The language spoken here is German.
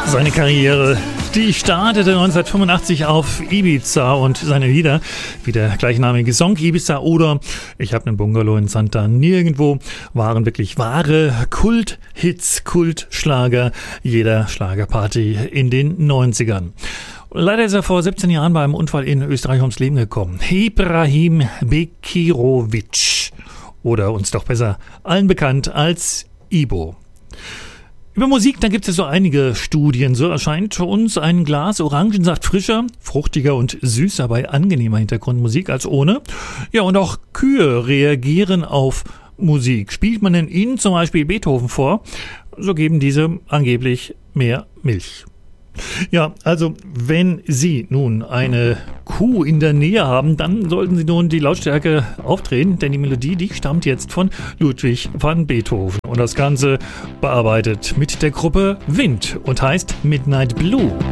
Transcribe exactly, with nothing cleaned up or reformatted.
Seine Karriere, die startete neunzehnhundertfünfundachtzig auf Ibiza und seine Lieder, wie der gleichnamige Song Ibiza oder Ich habe einen Bungalow in Santa Nirgendwo, waren wirklich wahre Kult-Hits, Kultschlager jeder Schlagerparty in den neunzigern. Leider ist er vor siebzehn Jahren bei einem Unfall in Österreich ums Leben gekommen. Ibrahim Bekirovic oder uns doch besser allen bekannt als Ibo. Über Musik, da gibt es so einige Studien. So erscheint uns ein Glas Orangensaft frischer, fruchtiger und süßer bei angenehmer Hintergrundmusik als ohne. Ja, und auch Kühe reagieren auf Musik. Spielt man denn ihnen zum Beispiel Beethoven vor, so geben diese angeblich mehr Milch. Ja, also wenn Sie nun eine Kuh in der Nähe haben, dann sollten Sie nun die Lautstärke aufdrehen, denn die Melodie, die stammt jetzt von Ludwig van Beethoven. Und das Ganze bearbeitet mit der Gruppe Wind und heißt Midnight Blue.